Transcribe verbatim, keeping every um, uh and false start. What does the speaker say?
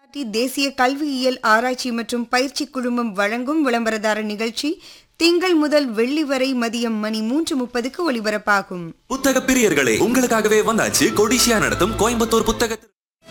தேசிய கல்வியியல் ஆராய்ச்சி மற்றும் பயிற்சி குழுமம் வழங்கும் விளம்பரதார நிகழ்ச்சி திங்கள் முதல் வெள்ளி வரை மதியம் மணி மூன்று முப்பதுக்கு ஒலிபரப்பாகும். புத்தக பிரியர்களே, உங்களுக்காகவே வந்தாச்சு கொடிசியா நடத்தும் கோயம்புத்தூர் புத்தக